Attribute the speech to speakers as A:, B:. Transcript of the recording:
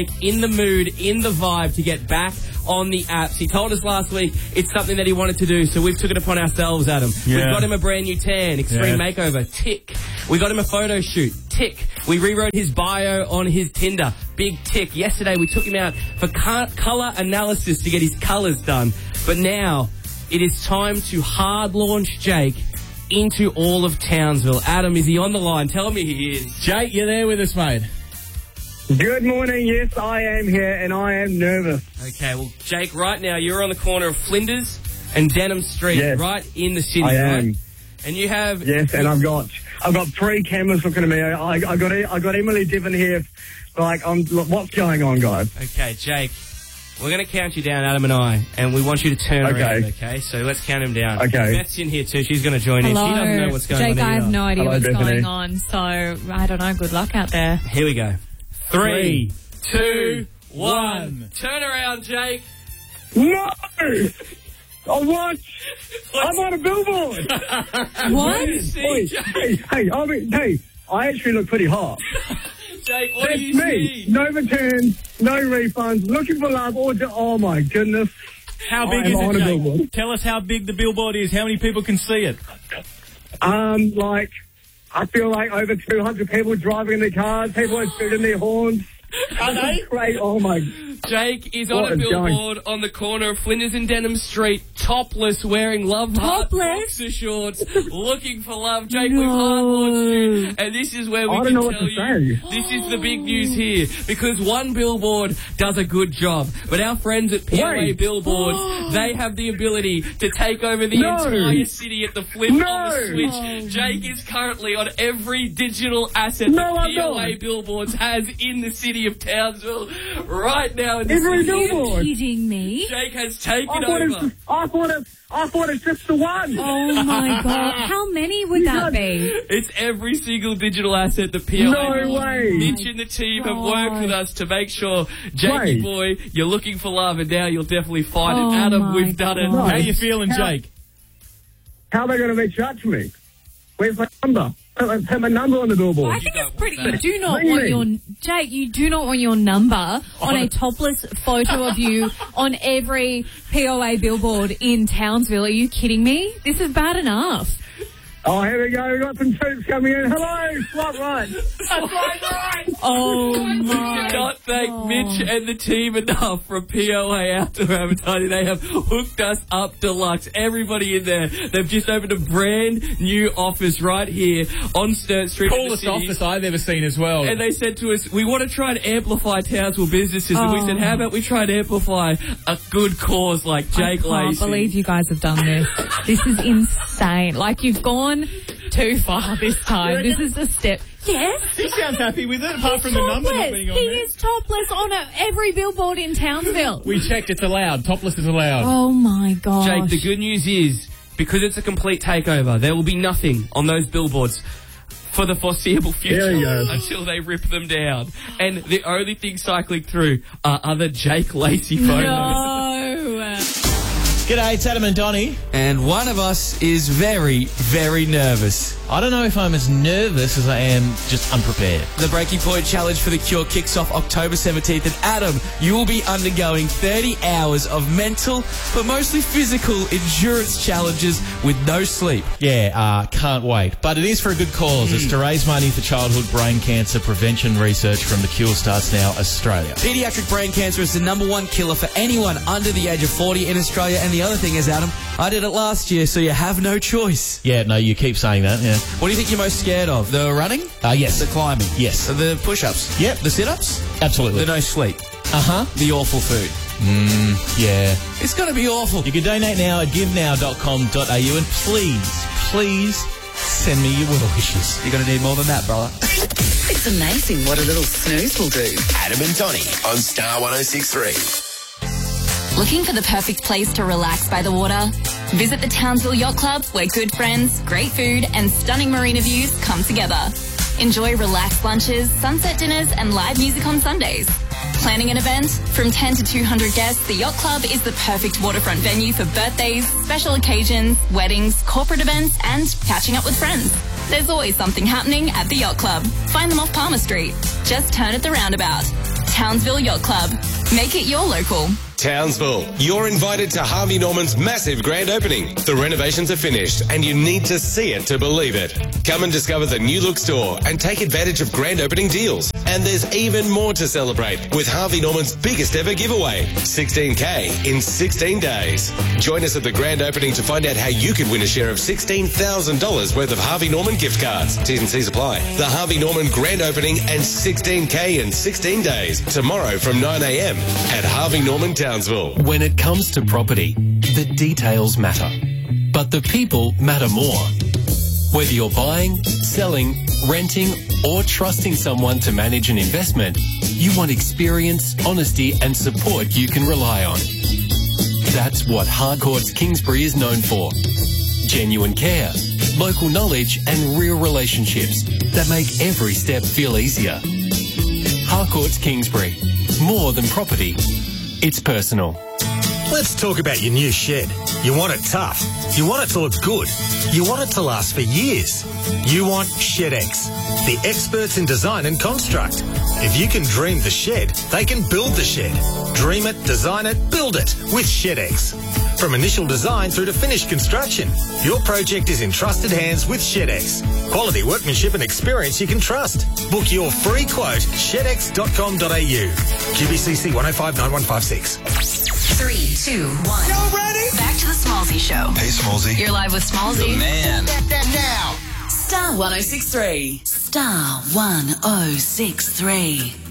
A: in the mood, in the vibe to get back on the apps. He told us last week it's something that he wanted to do, so we've took it upon ourselves, Adam.
B: Yeah.
A: We've got him a brand new tan, extreme makeover, tick. We got him a photo shoot, tick. We rewrote his bio on his Tinder, big tick. Yesterday we took him out for colour analysis to get his colours done. But now it is time to hard launch Jake into all of Townsville. Adam, is he on the line? Tell me he is.
B: Jake, you're there with us, mate.
C: Good morning. Yes, I am here, and I am nervous.
A: Okay, well, Jake, right now you're on the corner of Flinders and Denham Street,
C: Yes.
A: right in the city,
C: I am.
A: right? And you have...
C: Yes, and I've got 3 cameras looking at me. I got Emily Diven here. Like, what's going on, guys?
A: Okay, Jake, we're going to count you down, Adam and I, and we want you to turn around, okay? So let's count him down.
C: Okay.
A: Beth's in here too. She's going to join
D: Hello.
A: in. She doesn't know what's going
D: Jake,
A: on
D: I have no idea
C: Hello,
D: what's
C: Bethany.
D: going on, so I don't know. Good luck out there.
A: Here we go. 3, 2, 1.
B: 1.
A: Turn around, Jake.
C: No! Oh, what? I'm on a billboard.
D: What?
C: Hey, I actually look pretty hot.
A: Jake, what
C: That's
A: do you
C: me.
A: see?
C: No returns, no refunds, looking for love. Oh my goodness.
B: How big
C: I'm
B: is
C: on
B: it,
C: a
B: Jake?
C: billboard.
B: Tell us how big the billboard is. How many people can see it?
C: I feel like over 200 people driving in their cars, people are shooting their horns.
B: Are they?
C: Great, oh my.
A: Jake is
C: What
A: on a
C: is
A: billboard on the corner of Flinders and Denham Street, topless, wearing love heart
D: Topless?
A: boxer shorts, looking for love. Jake, we've hard launched you, and this is where we
C: I don't
A: can
C: know what
A: tell
C: to
A: you
C: say.
A: this is the big news here, because one billboard does a good job, but our friends at POA
C: Wait.
A: Billboards, they have the ability to take over the
C: No.
A: entire city at the flip
C: No.
A: of a switch. Jake is currently on every digital asset
C: No,
A: that
C: I'm
A: POA
C: not.
A: Billboards has in the city of Townsville right now. In the
C: Every
A: city.
C: billboard.
D: Are you kidding me?
A: Jake has taken
C: I thought
A: over.
C: it's just the one.
D: Oh my God. How many would that be?
A: It's every single digital asset that POA
C: No way.
A: Mitch and the team have
D: God.
A: worked with us to make sure, Jakey
C: Wait.
A: boy, you're looking for love, and now you'll definitely find
D: Oh
A: it. Adam,
D: my
A: we've done it.
D: God.
B: How you feeling,
C: How-
B: Jake?
C: How are they going to reach out to me? Where's my number? Put my number on the billboard.
D: I think it's pretty.
A: want that.
D: You do not
C: Ring
D: want
C: me.
D: your Jake. You do not want your number on a topless photo of you on every POA billboard in Townsville. Are you kidding me? This is bad enough.
C: Oh, here we go. We've got some troops coming in. Hello, swap right.
D: Oh
A: We
D: my!
A: cannot thank Mitch and the team enough from POA Outdoor Advertising. They have hooked us up deluxe. Everybody in there. They've just opened a brand new office right here on Sturt Street. in the
B: Coolest
A: city.
B: office I've ever seen as well.
A: And they said to us, we want to try and amplify Townsville businesses. And we said, how about we try and amplify a good cause like Jake
D: I can't
A: Lacey?
D: believe you guys have done this. This is insane. Like, you've gone too far this time. This is a step. Yes.
B: He sounds happy with it, apart from the number not being on
D: He
B: there.
D: is topless on every billboard in Townsville.
B: We checked, it's allowed. Topless is allowed.
D: Oh my gosh.
A: Jake, the good news is, because it's a complete takeover, there will be nothing on those billboards for the foreseeable
C: There you
A: future
C: go.
A: until they rip them down. And the only thing cycling through are other Jake Lacey photos.
D: No.
B: G'day, it's Adam and Donnie.
A: And one of us is very, very nervous.
B: I don't know if I'm as nervous as I am just unprepared.
A: The Breaking Point Challenge for the Cure kicks off October 17th. And Adam, you will be undergoing 30 hours of mental, but mostly physical endurance challenges with no sleep.
B: Yeah, can't wait. But it is for a good cause. It's to raise money for childhood brain cancer prevention research from the Cure Starts Now Australia.
A: Pediatric brain cancer is the #1 killer for anyone under the age of 40 in Australia. And the other thing is, Adam, I did it last year, so you have no choice.
B: Yeah, no, you keep saying that, yeah.
A: What do you think you're most scared of? The running?
B: Yes.
A: The climbing?
B: Yes.
A: The push-ups?
B: Yep.
A: The sit-ups?
B: Absolutely.
A: The no sleep?
B: Uh-huh.
A: The awful food?
B: Yeah.
A: It's going to be awful.
B: You can donate now at givenow.com.au and please send me your well wishes.
A: You're going to need more than that, brother.
E: It's amazing what a little snooze will do.
F: Adam and Donnie on Star 106.3.
G: Looking for the perfect place to relax by the water? Visit the Townsville Yacht Club, where good friends, great food and stunning marina views come together. Enjoy relaxed lunches, sunset dinners and live music on Sundays. Planning an event? From 10 to 200 guests, the Yacht Club is the perfect waterfront venue for birthdays, special occasions, weddings, corporate events and catching up with friends. There's always something happening at the Yacht Club. Find them off Palmer Street. Just turn at the roundabout. Townsville Yacht Club. Make it your local.
F: Townsville, you're invited to Harvey Norman's massive grand opening. The renovations are finished and you need to see it to believe it. Come and discover the new look store and take advantage of grand opening deals. And there's even more to celebrate with Harvey Norman's biggest ever giveaway, 16K in 16 days. Join us at the grand opening to find out how you could win a share of $16,000 worth of Harvey Norman gift cards. T's and C's apply. The Harvey Norman grand opening and 16K in 16 days tomorrow from 9 a.m. at Harvey Norman Townsville.
H: When it comes to property, the details matter, but the people matter more. Whether you're buying, selling, renting, or trusting someone to manage an investment, you want experience, honesty, and support you can rely on. That's what Harcourts Kingsbury is known for. Genuine care, local knowledge, and real relationships that make every step feel easier. Harcourts Kingsbury. More than property. It's personal.
I: Let's talk about your new shed. You want it tough. You want it to look good. You want it to last for years. You want ShedX, the experts in design and construct. If you can dream the shed, they can build the shed. Dream it, design it, build it with ShedX. From initial design through to finished construction, your project is in trusted hands with ShedX. Quality workmanship and experience you can trust. Book your free quote, shedx.com.au. QBCC 1059156.
G: 3, 2, 1.
F: Y'all ready?
G: Back to the Smallsy Show.
F: Hey, Smallsy.
G: You're live with Smallsy.
F: Man.
E: Star 106.3. Star 106.3.